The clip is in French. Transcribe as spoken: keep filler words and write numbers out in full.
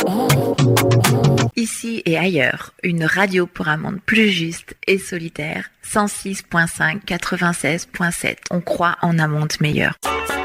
Ici et ailleurs, une radio pour un monde plus juste et solitaire. cent six virgule cinq, quatre-vingt-seize virgule sept. On croit en un monde meilleur.